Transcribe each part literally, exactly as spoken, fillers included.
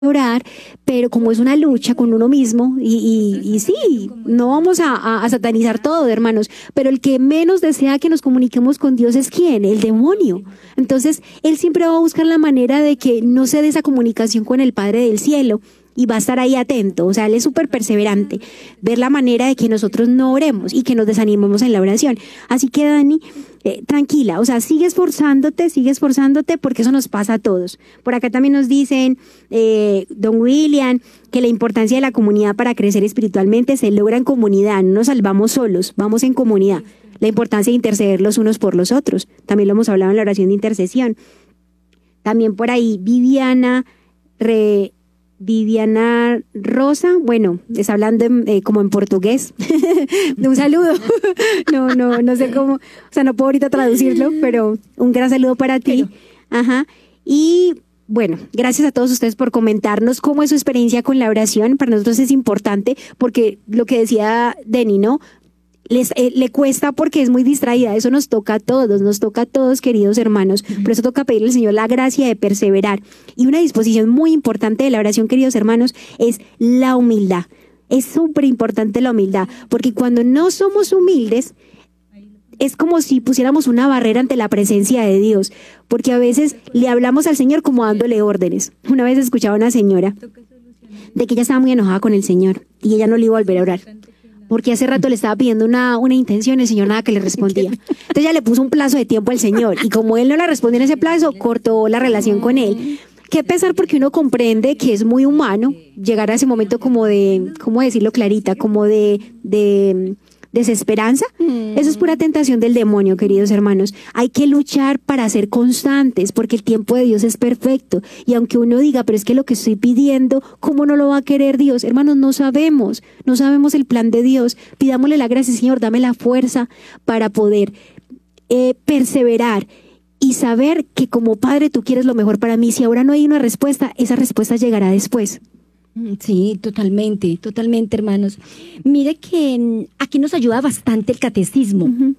orar, pero como es una lucha con uno mismo, y, y, y sí, no vamos a, a, a satanizar todo, hermanos, pero el que menos desea que nos comuniquemos con Dios es ¿quién? El demonio. Entonces, él siempre va a buscar la manera de que no se dé esa comunicación con el Padre del cielo, y va a estar ahí atento. O sea, él es súper perseverante, ver la manera de que nosotros no oremos y que nos desanimemos en la oración. Así que, Dani, eh, tranquila, o sea, sigue esforzándote, sigue esforzándote, porque eso nos pasa a todos. Por acá también nos dicen, eh, don William, que la importancia de la comunidad para crecer espiritualmente se logra en comunidad, no nos salvamos solos, vamos en comunidad. La importancia de interceder los unos por los otros, también lo hemos hablado en la oración de intercesión. También por ahí, Viviana, re... Viviana Rosa, bueno, está hablando en, eh, como en portugués. Un saludo. No, no, no sé cómo, o sea, no puedo ahorita traducirlo, pero un gran saludo para ti. Ajá. Y bueno, gracias a todos ustedes por comentarnos cómo es su experiencia con la oración. Para nosotros es importante porque lo que decía Denny, ¿no? Les, eh, le cuesta porque es muy distraída. Eso nos toca a todos, nos toca a todos, queridos hermanos. Por eso toca pedirle al Señor la gracia de perseverar. Y una disposición muy importante de la oración, queridos hermanos, es la humildad. Es súper importante la humildad, porque cuando no somos humildes, es como si pusiéramos una barrera ante la presencia de Dios, porque a veces le hablamos al Señor como dándole órdenes. Una vez escuchaba a una señora de que ella estaba muy enojada con el Señor y ella no le iba a volver a orar, porque hace rato le estaba pidiendo una, una intención y el Señor nada que le respondía. Entonces ella le puso un plazo de tiempo al Señor y como él no le respondió en ese plazo, cortó la relación con él. Qué pesar, porque uno comprende que es muy humano llegar a ese momento como de, ¿cómo decirlo clarita? Como de, de desesperanza. Mm. Eso es pura tentación del demonio, queridos hermanos. Hay que luchar para ser constantes, porque el tiempo de Dios es perfecto. Y aunque uno diga, pero es que lo que estoy pidiendo, ¿cómo no lo va a querer Dios? Hermanos, no sabemos, no sabemos el plan de Dios. Pidámosle la gracia, Señor, dame la fuerza para poder eh, perseverar y saber que como Padre tú quieres lo mejor para mí. Si ahora no hay una respuesta, esa respuesta llegará después. Sí, totalmente, totalmente, hermanos. Mire que aquí nos ayuda bastante el catecismo. Uh-huh.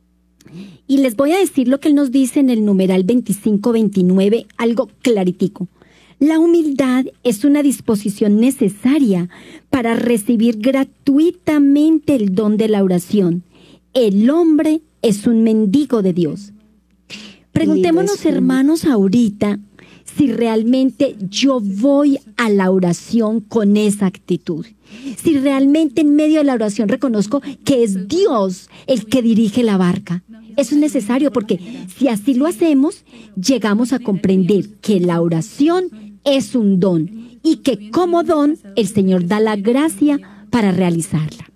Y les voy a decir lo que él nos dice en el numeral veinticinco veintinueve, algo claritico. La humildad es una disposición necesaria para recibir gratuitamente el don de la oración. El hombre es un mendigo de Dios. Preguntémonos, hermanos, ahorita si realmente yo voy a la oración con esa actitud. Si realmente en medio de la oración reconozco que es Dios el que dirige la barca. Eso es necesario, porque si así lo hacemos, llegamos a comprender que la oración es un don y que como don el Señor da la gracia para realizarla.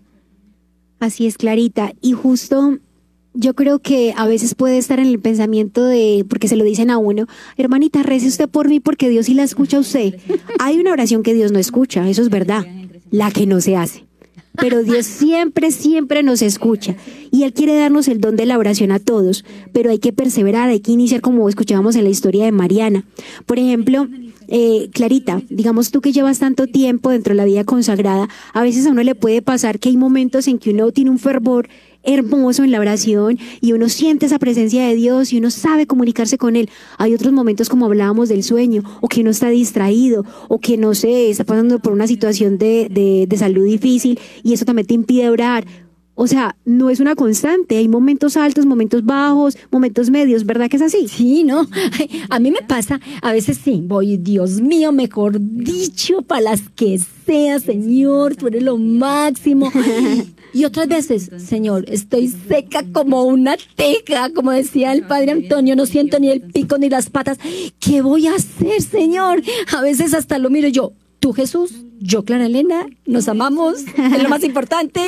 Así es, Clarita. Y justo yo creo que a veces puede estar en el pensamiento de, porque se lo dicen a uno, hermanita, rece usted por mí porque Dios sí la escucha a usted. Hay una oración que Dios no escucha, eso es verdad, la que no se hace. Pero Dios siempre, siempre nos escucha y Él quiere darnos el don de la oración a todos, pero hay que perseverar, hay que iniciar como escuchábamos en la historia de Mariana. Por ejemplo, eh, Clarita, digamos tú que llevas tanto tiempo dentro de la vida consagrada, a veces a uno le puede pasar que hay momentos en que uno tiene un fervor hermoso en la oración y uno siente esa presencia de Dios y uno sabe comunicarse con Él. Hay otros momentos, como hablábamos del sueño, o que uno está distraído, o que no sé, está pasando por una situación de, de, de salud difícil y eso también te impide orar. O sea, no es una constante, hay momentos altos, momentos bajos, momentos medios, ¿verdad que es así? Sí, ¿no? A mí me pasa, a veces sí, voy, Dios mío, mejor dicho, para las que sea, Señor, tú eres lo máximo. Y otras veces, Señor, estoy seca como una teja, como decía el Padre Antonio, no siento ni el pico ni las patas. ¿Qué voy a hacer, Señor? A veces hasta lo miro yo, tú, Jesús, yo, Clara Elena, nos amamos, es lo más importante.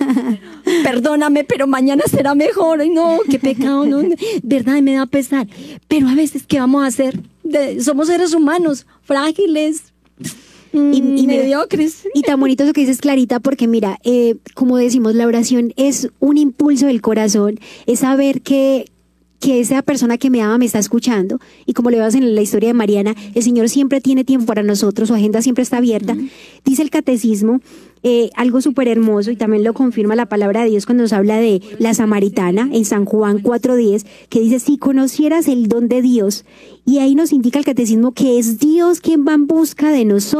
Perdóname, pero mañana será mejor. Ay, no, qué pecado, no, verdad, me da pesar. Pero a veces, ¿qué vamos a hacer? De, somos seres humanos, frágiles, y, y mediocres. Y tan bonito eso que dices, Clarita, porque mira, eh, como decimos, la oración es un impulso del corazón, es saber que que esa persona que me ama me está escuchando. Y como le vas en la historia de Mariana, el Señor siempre tiene tiempo para nosotros, su agenda siempre está abierta. Uh-huh. Dice el catecismo, eh, algo súper hermoso, y también lo confirma la palabra de Dios cuando nos habla de la samaritana en San Juan cuatro diez, que dice, si conocieras el don de Dios, y ahí nos indica el catecismo que es Dios quien va en busca de nosotros.